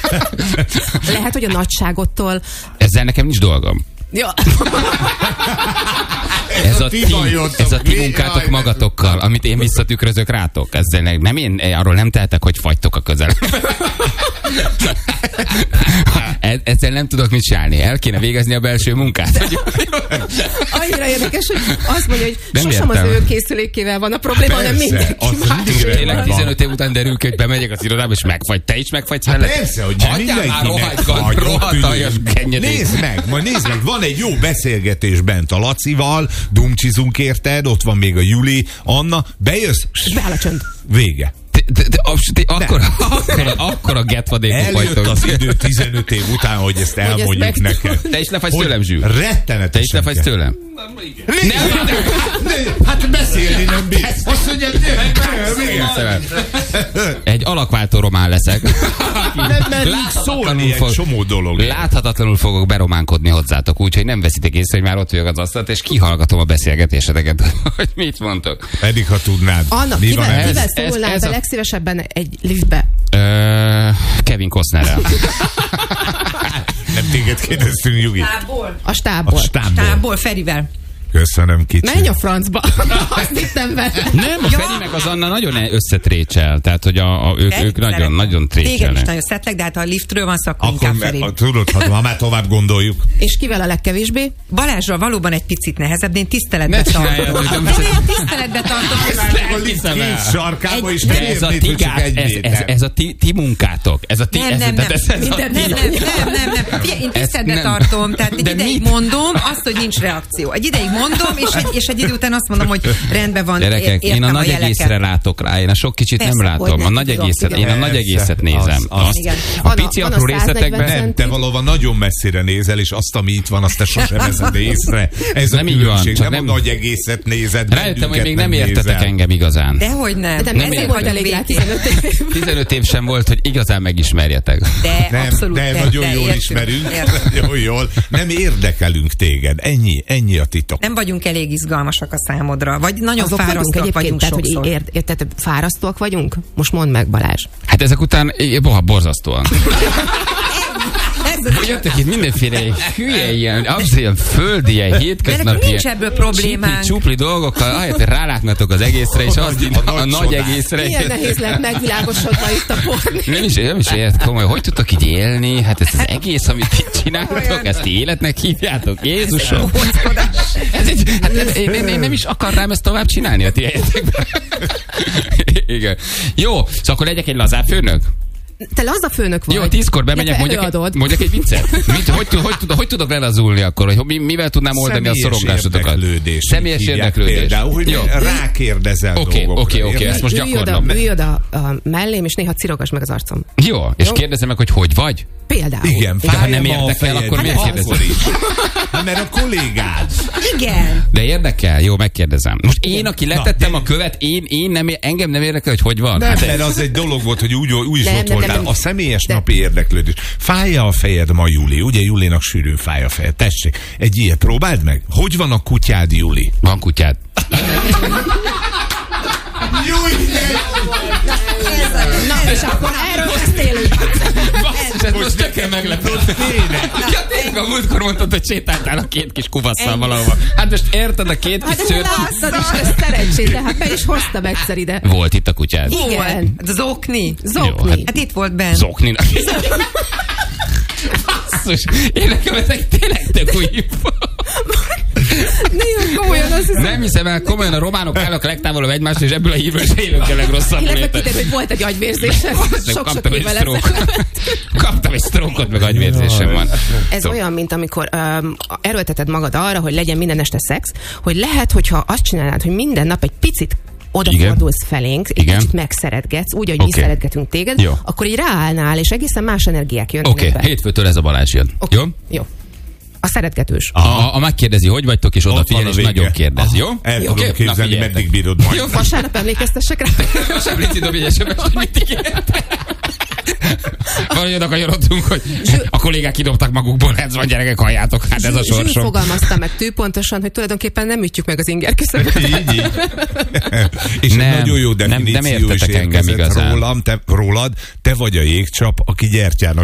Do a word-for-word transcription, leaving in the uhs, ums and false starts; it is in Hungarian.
Lehet, hogy a nagyságottól... Ezzel nekem nincs dolgom. Ja. Ez a ti, ez a ti munkátok magatokkal, amit én visszatükrözök rátok. Ezzel nem én, arról nem tehetek, hogy fagytok a közelemben. Ezzel nem tudok mit csinálni. El kéne végezni a belső munkát. Annyira érdekes, hogy azt mondja, hogy nem sosem értem. Az ő készülékével van a probléma, hanem mindenki más. Tényleg tizenöt év után derül ki, hogy bemegyek az irodába, és megfagy. Te is megfagysz vele? Persze, hogy nem mindenkinek fagy. Nézd meg, majd nézd meg, van egy jó beszélgetés bent a Lacival, dumcsizunk érted, ott van még a Juli, Anna, bejössz, Beáll a csönd. vége. De, de, de, akkor, akkor, akkor a getvadékok Eljött vagytok. az idő tizenöt év után, hogy ezt elmondjuk ezt neked. Te is lefagysz Hogy tőlem, Zsű? Rettenetesen. Te is lefagysz kell. tőlem? Nem, nem, nem, hát beszélni nem bírsz. Azt mondja, Egy alakváltó román leszek. nem merünk szólni egy csomó dolog. Láthatatlanul fogok berománkodni hozzátok, úgyhogy nem veszitek észre, hogy már ott vagyok az asztalt, és kihallgatom a beszélgetéseteket, hogy mit mondtok. Pedig, ha tudnád. Anna, Mi kivel, van ez? kivel Ez- szólnál ez be a- legszívesebben egy liftbe? Ö, Kevin Costnerrel. Nem téged kérdeztünk, Nyugi. Tából. A stábból. A stábból. Tából, Ferivel. Köszönöm, kicsi. Menj a francba. Azt hittem vele. Nem, a Feri meg az Anna nagyon összetrécsel, tehát hogy a, a, ők, Feri, ők nagyon, szeretem. nagyon Téged is trécselnek. nagyon szeretlek, de hát ha a liftről van szó, akkor Akkor inkább me, Feri. a, tudod, ha, ha már tovább gondoljuk. És kivel a legkevésbé? Balázsra valóban egy picit nehezebb, de én tiszteletben Ne tartom. csináljad, hogy nem- De én tiszteletben tartom. A lift két sarkába is De ez a ti, gát, ez, ez, ez a ti, ti munkátok. Ez a ti, Nem, ez, nem, tehát nem. ez, ez a Nem, ti- nem, nem, nem, nem, nem. Figyelj, én Ezt tiszteletben nem. tartom, tehát egy De ideig mit? mondom azt, hogy nincs reakció. Egy ideig mondom, és egy, és egy idő után azt mondom, hogy rendben van, Gyerekek, értem én a nagy jeleket. egészre látok rá, én a sok kicsit Persze, nem látom. hogy A nem nagy tudom, egészet, igen. én a nagy Persze, egészet nézem. az- az- Azt, Igen. a Van a- pici van a apró százneven részletekben Nem, te valóban nagyon messzire nézel, és azt, ami itt van, azt te sosem veszed észre. Ez Nem a így van, különbség, csak nem, nem- a nagy egészet nézed. rájöttem, hogy még nem bennünket értetek nézel. engem igazán. Dehogy nem. De Nem nem értem. volt elég rá tizenöt év. tizenöt év sem volt, hogy igazán megismerjetek. De Nem, abszolút. de de, nagyon de jól értünk, ismerünk. értünk. Nagyon jól. Nem érdekelünk téged. Ennyi, ennyi a titok. Nem vagyunk elég izgalmasak a számodra, vagy nagyon Azok vagyunk fárasztóak egyébként, vagyunk tehát, hogy sokszor. ér, ér, tehát fárasztóak vagyunk? Most mondd meg, Balázs. Hát ezek után eh, boha, borzasztóan. Ez az- Jöttek itt mindenféle hülye ilyen, abszolút ilyen földi, ilyen De hétköznapi, nekünk nincs ebből problémánk. csupli, csupli dolgokkal, ahelyett, hogy rálátnátok az egészre, és azt így a a, nagy nagy csodák. egészre. Milyen nehéz lehet megvilágosodva itt a porni. Nem is, nem is ért komoly, hogy tudtok így élni? Hát ez az egész, amit itt csináltok, ezt életnek hívjátok? Jézusom! Ez egy, hát nem, én, én, én nem is akarnám ezt tovább csinálni a ti helyetekben. Igen. Jó, szóval akkor legyek egy lazább főnök? Te laza főnök vagy. Jó, tízkor bemegyek, Illetve mondjak egy, előadod. mondjak egy viccet. Mit, hogy, tud- hogy, tud- hogy tudok relazulni akkor? Hogy mi, mivel tudnám oldani a Személyes szorongásotokat? érdeklődés. Személyes így hívják érdeklődés. Például, hogy Jó. rákérdezel Oké, dolgokra. oké, oké, érted? ezt most Ülj oda, gyakorlom. ülj oda a mellém, és néha cirogass meg az arcom. Jó, és Jó. kérdezem meg, hogy hogy vagy? Például. Igen, De ha fáj nem ma a érdekel, fejed. akkor miért Hát kérdezed? akkor is. Hát mert a kollégád. Igen. De érdekel? Jó, megkérdezem. Most én, aki letettem de- a követ, én, én nem, engem nem érdekel, hogy hogy van. Nem, Hát, mert az egy dolog volt, hogy úgy, úgy is Nem, ott nem, voltál. nem, nem. A személyes De- napi érdeklődés. Fáj-e a fejed ma, Juli? Ugye Julinak sűrűn fáj a fejed. Tessék, egy ilyet próbáld meg. Hogy van a kutyád, Juli? van kutyád. Na, és akkor erről beszélünk. Basszus, ez most tökéletesen meglepett. Ja, tényleg, a múltkor mondtad, hogy sétáltál a két kis kuvasszal valahova. Hát most érted a két kis Hát de szőrt? láttad is, ez szerencsét, de hát be is hoztam egyszer ide. Volt itt a kutyád. Igen. Hát Zokni. Zokni. hát- Hát itt volt benn. Zokninak. Basszus, én nekem ezek tényleg tök új info. Néha komolyan azt hiszem. Nem hiszem el, komolyan a románok állnak a legtávolabb egymást, és ebből a hírből se élünk a legrosszabbul. Illetve érted? kiderül, hogy volt egy agyvérzésem. Sok-sok Kaptam egy évvel stroke. ezelőtt. Kaptam egy sztrókot, meg agyvérzésem van. Ez Szóval- olyan, mint amikor um, erőlteted magad arra, hogy legyen minden este szex, hogy lehet, hogyha azt csinálnád, hogy minden nap egy picit odafordulsz felénk, egy Igen. kicsit megszeretgetsz, úgy, hogy Oké. mi szeretgetünk téged, Jó. akkor így ráállnál, és egészen más energiák jönnek Oké, be. okay, hétfőtől ez a Balázs jön. Oké. Jó? Jó. A szeretgetős. A, a, a megkérdezi, hogy vagytok, és odafigyel, és nagyon kérdez, jó? El Jó. tudom Oké? Na, képzelni, figyeljetek. meddig bírod majd. Jó, Vasárnap emlékeztessek rá. Sem Lici dob egy es em es, hogy mit ígért. Valahogy oda kanyarodtunk, hogy a kollégák kidobtak magukból, ez van, gyerekek, halljátok, hát ez a Zsül sorsom. fogalmazta meg tűpontosan, hogy tulajdonképpen nem ütjük meg az inger küszöböt. Így, így. És Nem, egy nagyon jó nem- nem definíció is értetek engem érkezett igazán. rólam, te, rólad. Te vagy a jégcsap, aki gyertyának